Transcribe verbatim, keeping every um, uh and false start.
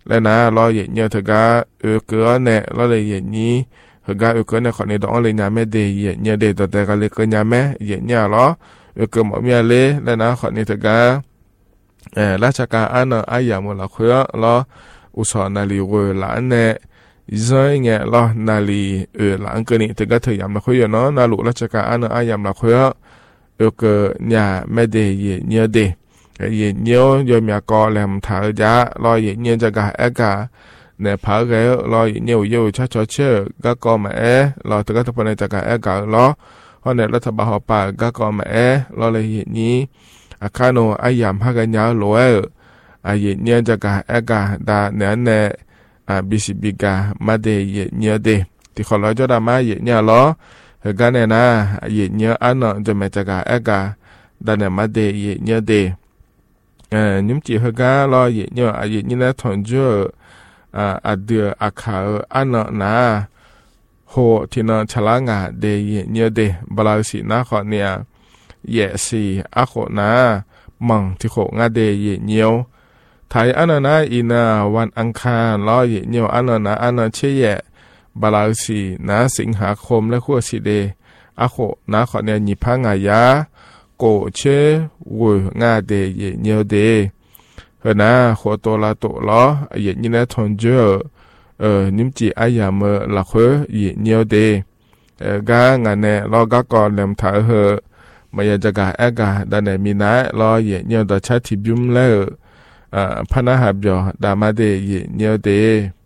แล้วนะรออย่างเงี้ยเธอก็เออเกลือเนี่ยรอเลยอย่างนี้เธอก็เออเกลือเนี่ยขอในดองเลยยาแม่เดียอย่างเงี้ยเดียแต่แต่ก็เลยเกลือยาแม่อย่างเงี้ยรอเออเกลือหมอเมียเลยแล้วนะขอในเธอก็เออราชการอันนั้นอายามุลาคุยรออุศนาลีเวลาเนี่ยgiờ nghe lo nà lì ở làng cái này thì cái thời gian là khơi nó nà lũ là chắc cả anh ai làm là khơi ở cái nhà mẹ đề gì nhớ đề cái gì nhớ rồi mẹ co làm thở giá lo gì nhớ cho cả ai cả nè phá cái lo gì nhiều nhiều chắc cho chơi các con mẹ lo từ các tập này cho cả ai cả lo hôm nay là thằng bà họ bà các con mẹ lo là gì nhỉ à cái nó ai làm hai cái nhà lúa à gì nhớ cho cả ai cả đã nè nè à bì xì bì gà mà để dễ nhớ để thì khó nói cho đam mà dễ nhớ lo cái này na dễ nhớ ăn nó cho mẹ cha gà ăn gà đàn này mà để dễ nhớ để à nhưng chỉ hơi gà lo dễ nhớ à dễ như là thằng chưa à à đưa à khảo ăn nó na hồ thì nó chả lá ngà để dễ nhớ để bao xì na khó nè dễ xì à khổ na măng thì khổ ngà để dễ nhiềuไทยอันนั้นนะอินาวันอังคารร้อยเนียวอันนั้นนะอันนั้นเชี่ยบาลาสีนะสิงหาคมและขั้วสีเดอะโคนะขอเนี่ยหยิบพังงายาโกเชวุงาเดเยเนียวเดเฮนะขอตัวละตัวล้อเยนี่นะทนเจอเออนิมจีอายามละเคเยเนียวเดเออกางานเนี่ยรอกากอนเลมถ่ายเฮมายาจะกาแอกาดันเนี่ยมีนะรอเยเนียวต่อชาติบิมแล้วพนักหับยอดามาเดยเนียวเด